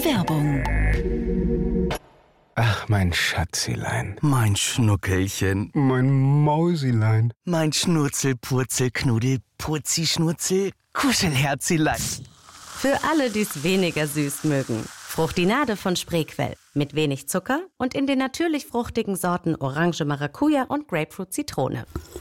Werbung. Ach, mein Schatzilein. Mein Schnuckelchen. Mein Mausilein. Mein Schnurzel-Purzel-Knuddel, Purzi-Schnurzel, Kuschelherzilein. Für alle, die es weniger süß mögen. Fruchtinade von Spreequell. Mit wenig Zucker und in den natürlich fruchtigen Sorten Orange Maracuja und Grapefruit Zitrone.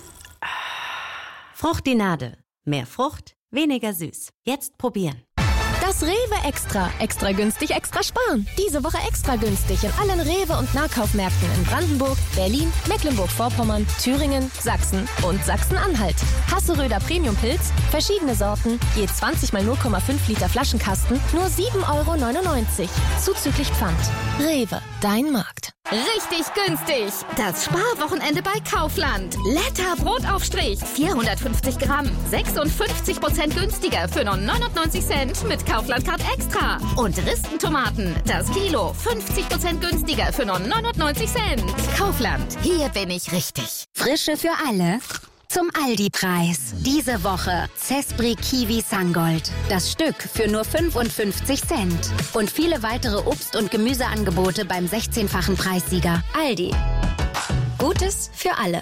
Fruchtinade. Mehr Frucht, weniger süß. Jetzt probieren. Das Rewe Extra. Extra günstig, extra sparen. Diese Woche extra günstig in allen Rewe- und Nahkaufmärkten in Brandenburg, Berlin, Mecklenburg-Vorpommern, Thüringen, Sachsen und Sachsen-Anhalt. Hasseröder Premium-Pilz, verschiedene Sorten, je 20 mal 0,5 Liter Flaschenkasten, nur 7,99 €. Zuzüglich Pfand. Rewe, dein Markt. Richtig günstig! Das Sparwochenende bei Kaufland. Letter Brotaufstrich, 450 Gramm, 56% günstiger für nur 99 Cent mit Kaufland-Card Extra. Und Ristentomaten, das Kilo, 50% günstiger für nur 99 Cent. Kaufland, hier bin ich richtig. Frische für alle. Zum Aldi-Preis. Diese Woche Cespri Kiwi Sangold. Das Stück für nur 55 Cent. Und viele weitere Obst- und Gemüseangebote beim 16-fachen Preissieger. Aldi. Gutes für alle.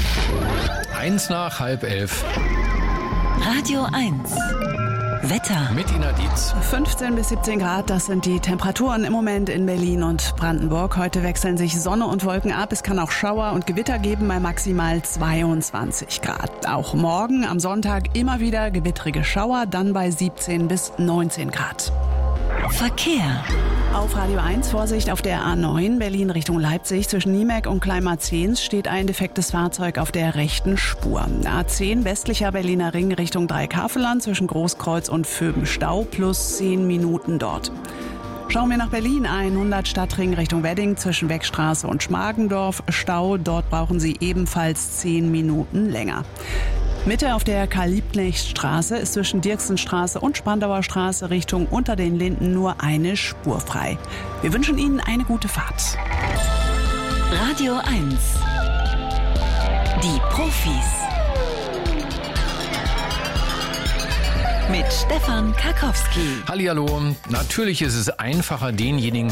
11:01. Radio 1. Wetter. Mit Ina Dietz. 15 bis 17 Grad, das sind die Temperaturen im Moment in Berlin und Brandenburg. Heute wechseln sich Sonne und Wolken ab. Es kann auch Schauer und Gewitter geben bei maximal 22 Grad. Auch morgen am Sonntag immer wieder gewittrige Schauer, dann bei 17 bis 19 Grad. Verkehr. Auf Radio 1 Vorsicht auf der A9 Berlin Richtung Leipzig. Zwischen Niemek und Kleinmarzens steht ein defektes Fahrzeug auf der rechten Spur. A10 westlicher Berliner Ring Richtung Dreikafelland zwischen Großkreuz und Vöben Stau plus 10 Minuten dort. Schauen wir nach Berlin, 100 Stadtring Richtung Wedding zwischen Beckstraße und Schmargendorf Stau. Dort brauchen Sie ebenfalls 10 Minuten länger. Mitte auf der Karl-Liebknecht-Straße ist zwischen Dirksenstraße und Spandauer Straße Richtung Unter den Linden nur eine Spur frei. Wir wünschen Ihnen eine gute Fahrt. Radio 1. Die Profis. Mit Stefan Karkowski. Hallihallo. Natürlich ist es einfacher, denjenigen